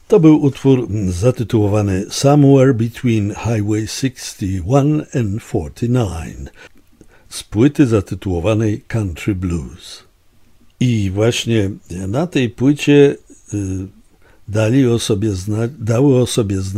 To był utwór zatytułowany Somewhere Between Highway 61 and 49 z płyty zatytułowanej Country Blues. I właśnie na tej płycie dały o sobie znać